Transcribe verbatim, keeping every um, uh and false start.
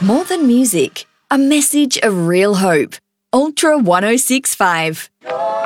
More than music, a message of real hope. Ultra one oh six point five.